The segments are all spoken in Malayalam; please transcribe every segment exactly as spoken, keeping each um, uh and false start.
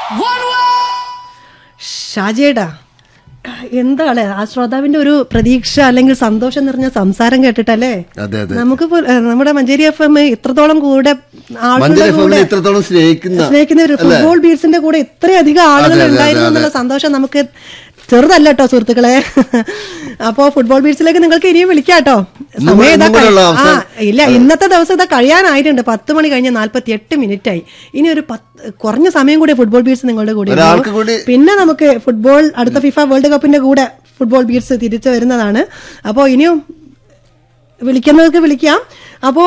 ഷാജിയേട്ടാ, എന്താണ് ആ ശ്രോതാവിന്റെ ഒരു പ്രതീക്ഷ അല്ലെങ്കിൽ സന്തോഷം നിറഞ്ഞ സംസാരം കേട്ടിട്ടല്ലേ നമുക്ക് നമ്മുടെ മഞ്ചേരി എഫ് എം ഇത്രത്തോളം കൂടെ ഇത്രത്തോളം സ്നേഹിക്കുന്ന ഒരു ഫുട്ബോൾ ബീഡ്സിന്റെ കൂടെ ഇത്രയധികം ആളുകൾ ഉണ്ടായിരുന്നു എന്നുള്ള സന്തോഷം നമുക്ക് ചെറുതല്ല കേട്ടോ സുഹൃത്തുക്കളെ. അപ്പോ ഫുട്ബോൾ ബീഡ്സിലേക്ക് നിങ്ങൾക്ക് ഇനിയും വിളിക്കാം കേട്ടോ. സമയം ആ ഇല്ല, ഇന്നത്തെ ദിവസം ഇതാ കഴിയാനായിട്ടുണ്ട്. പത്ത് മണി കഴിഞ്ഞ് നാല്പത്തി എട്ട് മിനിറ്റ് ആയി. ഇനി ഒരു കുറഞ്ഞ സമയം കൂടി ഫുട്ബോൾ ബീഡ്സ് നിങ്ങളുടെ കൂടെ, പിന്നെ നമുക്ക് ഫുട്ബോൾ അടുത്ത ഫിഫ വേൾഡ് കപ്പിന്റെ കൂടെ ഫുട്ബോൾ ബീഡ്സ് തിരിച്ചു വരുന്നതാണ്. അപ്പോ ഇനിയും വിളിക്കുന്നവർക്ക് വിളിക്കാം. അപ്പോ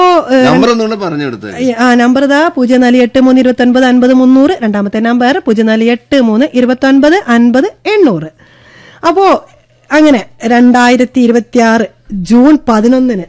ആ നമ്പർ ഇതാ പൂജ്യം നാല് എട്ട് മൂന്ന് ഇരുപത്തി ഒൻപത് അൻപത് മുന്നൂറ്. രണ്ടാമത്തെ നമ്പർ പൂജ്യം നാല് എട്ട് മൂന്ന് ഇരുപത്തി ഒൻപത് അൻപത് എണ്ണൂറ്. അപ്പോ അങ്ങനെ രണ്ടായിരത്തി ഇരുപത്തി ആറ് ജൂൺ പതിനൊന്നിന്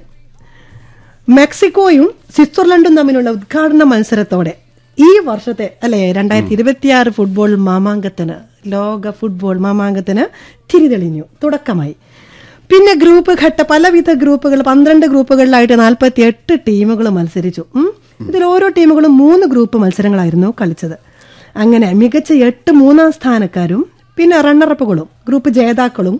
മെക്സിക്കോയും സ്വിറ്റ്സർലൻഡും തമ്മിലുള്ള ഉദ്ഘാടന മത്സരത്തോടെ ഈ വർഷത്തെ അല്ലെ രണ്ടായിരത്തി ഇരുപത്തിയാറ് ഫുട്ബോൾ മാമാങ്കത്തിന്, ലോക ഫുട്ബോൾ മാമാങ്കത്തിന് തിരിതെളിഞ്ഞു, തുടക്കമായി. പിന്നെ ഗ്രൂപ്പ് ഘട്ട പലവിധ ഗ്രൂപ്പുകൾ, പന്ത്രണ്ട് ഗ്രൂപ്പുകളിലായിട്ട് നാൽപ്പത്തി എട്ട് ടീമുകൾ മത്സരിച്ചു. ഇതിൽ ഓരോ ടീമുകളും മൂന്ന് ഗ്രൂപ്പ് മത്സരങ്ങളായിരുന്നു കളിച്ചത്. അങ്ങനെ മികച്ച എട്ട് മൂന്നാം സ്ഥാനക്കാരും പിന്നെ റണ്ണറപ്പുകളും ഗ്രൂപ്പ് ജേതാക്കളും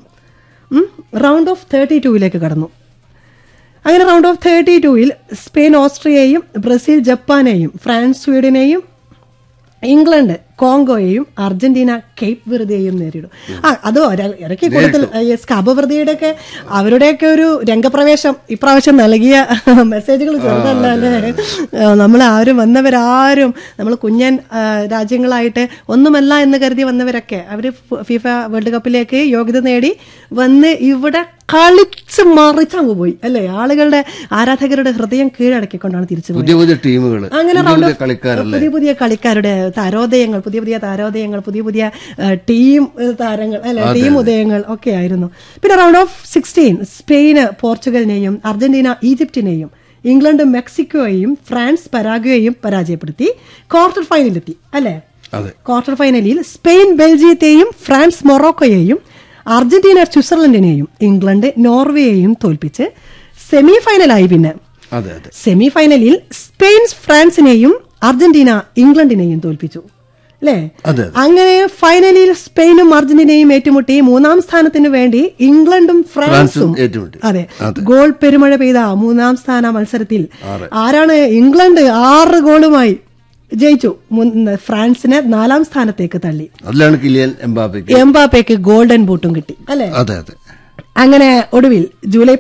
റൗണ്ട് ഓഫ് തേർട്ടി ടൂവിലേക്ക് കടന്നു. അങ്ങനെ റൗണ്ട് ഓഫ് തേർട്ടി ടൂവിൽ Spain ഓസ്ട്രിയയെയും Brazil ജപ്പാനെയും France സ്വീഡനെയും England കോങ്കോയെയും Argentina Cape വെറുതെയും നേരിടും. ആ അതോ ഇടയ്ക്ക് കൂടുതൽ കാബോ വെറുതെയുടെ ഒക്കെ അവരുടെയൊക്കെ ഒരു രംഗപ്രവേശം ഇപ്രാവശ്യം നൽകിയ മെസ്സേജുകൾ ചെറുതല്ല അല്ലേ. നമ്മൾ ആരും വന്നവരാരും നമ്മൾ കുഞ്ഞൻ രാജ്യങ്ങളായിട്ട് ഒന്നുമല്ല എന്ന് കരുതി വന്നവരൊക്കെ അവര് ഫിഫ വേൾഡ് കപ്പിലേക്ക് യോഗ്യത നേടി വന്ന് ഇവിടെ കളിച്ച് മറിച്ചങ്ങ് പോയി അല്ലേ. ആളുകളുടെ ആരാധകരുടെ ഹൃദയം കീഴടക്കിക്കൊണ്ടാണ് തിരിച്ചു പോയത്. അങ്ങനെ പുതിയ പുതിയ കളിക്കാരുടെ താരോദയങ്ങൾ, പുതിയ പുതിയ താരോദയങ്ങൾ, പുതിയ പുതിയ ടീം താരങ്ങൾ അല്ലെ, ടീം ഉദയങ്ങൾ ഒക്കെ ആയിരുന്നു. പിന്നെ round of sixteen Spain പോർച്ചുഗലിനെയും Argentina ഈജിപ്തിനെയും England മെക്സിക്കോയെയും France പരാഗ്വേയെയും പരാജയപ്പെടുത്തി ക്വാർട്ടർ ഫൈനലിലെത്തി അല്ലെ. ക്വാർട്ടർ ഫൈനലിൽ സ്പെയിൻ ബെൽജിയത്തെയും ഫ്രാൻസ് മൊറോക്കോയെയും അർജന്റീന സ്വിറ്റ്സർലൻഡിനെയും ഇംഗ്ലണ്ട് നോർവേയെയും തോൽപ്പിച്ച് സെമി ഫൈനലായി. പിന്നെ സെമി ഫൈനലിൽ സ്പെയിൻ ഫ്രാൻസിനെയും അർജന്റീന ഇംഗ്ലണ്ടിനെയും തോൽപ്പിച്ചു അല്ലേ. അങ്ങനെ ഫൈനലിൽ സ്പെയിനും അർജന്റീനയും ഏറ്റുമുട്ടി മൂന്നാം സ്ഥാനത്തിന് വേണ്ടി ഇംഗ്ലണ്ടും ഫ്രാൻസും അതെ ഗോൾ പെരുമഴ പെയ്ത മൂന്നാം സ്ഥാന മത്സരത്തിൽ ആരാണ് ഇംഗ്ലണ്ട് ആറ് ഗോളുമായി ജയിച്ചു. ഫ്രാൻസിനെ നാലാം സ്ഥാനത്തേക്ക് തള്ളി. എംബാപ്പയ്ക്ക് ഗോൾഡൻ ബൂട്ടും കിട്ടി അല്ലെ. അങ്ങനെ ഒടുവിൽ ജൂലൈ